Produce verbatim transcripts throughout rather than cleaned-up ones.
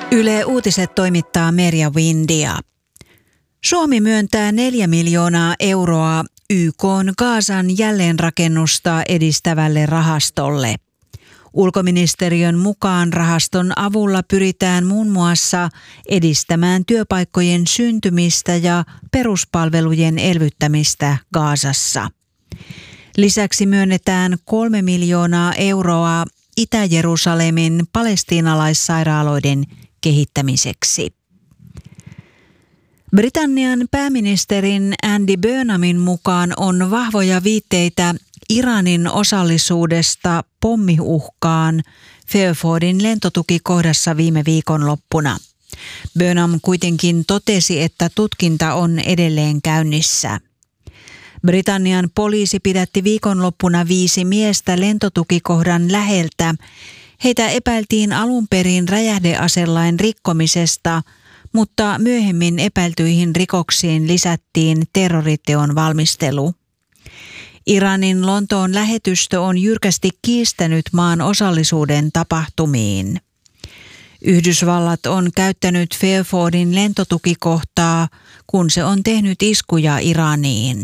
Yle Uutiset toimittaa Merja Windia. Suomi myöntää neljä miljoonaa euroa Y K:n Gazan jälleenrakennusta edistävälle rahastolle. Ulkoministeriön mukaan rahaston avulla pyritään muun muassa edistämään työpaikkojen syntymistä ja peruspalvelujen elvyttämistä Gazassa. Lisäksi myönnetään kolme miljoonaa euroa Itä-Jerusalemin palestiinalaissairaaloiden kehittämiseksi. Britannian pääministerin Andy Burnhamin mukaan on vahvoja viitteitä Iranin osallisuudesta pommiuhkaan Fairfordin lentotukikohdassa viime viikonloppuna. Burnham kuitenkin totesi, että tutkinta on edelleen käynnissä. Britannian poliisi pidätti viikonloppuna viisi miestä lentotukikohdan läheltä. Heitä epäiltiin alun perin räjähdeaselain rikkomisesta, mutta myöhemmin epäiltyihin rikoksiin lisättiin terroriteon valmistelu. Iranin Lontoon lähetystö on jyrkästi kiistänyt maan osallisuuden tapahtumiin. Yhdysvallat on käyttänyt Fairfordin lentotukikohtaa, kun se on tehnyt iskuja Iraniin.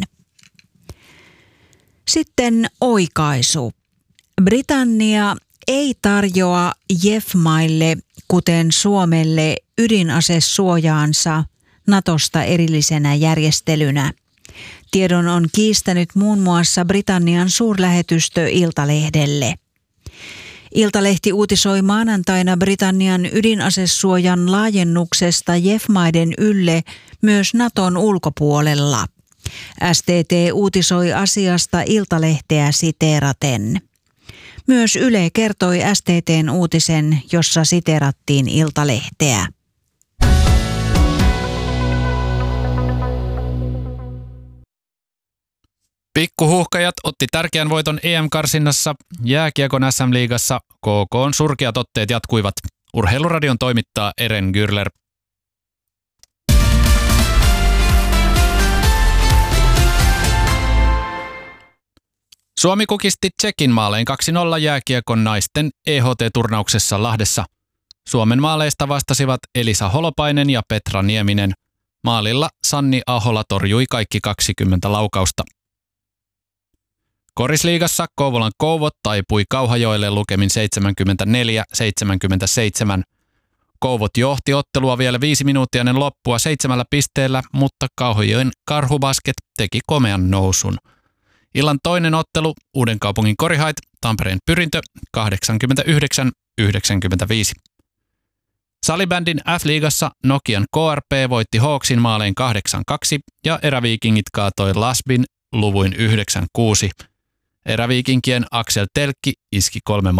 Sitten oikaisu. Britannia ei tarjoa J E F-maille, kuten Suomelle, ydinasesuojaansa Natosta erillisenä järjestelynä. Tiedon on kiistänyt muun muassa Britannian suurlähetystö Iltalehdelle. Iltalehti uutisoi maanantaina Britannian ydinasesuojan laajennuksesta J E F-maiden ylle myös Naton ulkopuolella. S T T uutisoi asiasta Iltalehteä siteeraten. Myös Yle kertoi S T T:n uutisen, jossa siteerattiin Iltalehteä. Pikkuhuuhkajat otti tärkeän voiton E M-karsinnassa. Jääkiekon S M-liigassa K K:n surkeat otteet jatkuivat. Urheiluradion toimittaa Eren Gürler. Suomi kukisti Tšekin maalein kaksi nolla jääkiekon naisten E H T-turnauksessa Lahdessa. Suomen maaleista vastasivat Elisa Holopainen ja Petra Nieminen. Maalilla Sanni Ahola torjui kaikki kaksikymmentä laukausta. Korisliigassa Kouvolan Kouvot taipui Kauhajoelle lukemin seitsemänkymmentäneljä seitsemänkymmentäseitsemän. Kouvot johti ottelua vielä viisi minuuttia ennen loppua seitsemällä pisteellä, mutta Kauhajoen Karhubasket teki komean nousun. Illan toinen ottelu Uudenkaupungin Korihait, Tampereen Pyrintö kahdeksankymmentäyhdeksän yhdeksänkymmentäviisi. Salibändin F-liigassa Nokian K R P voitti Hawksin maalein kahdeksan kaksi ja Eräviikingit kaatoi Lasbin luvuin yhdeksän kuusi. Eräviikinkien Aksel Telkki iski kolme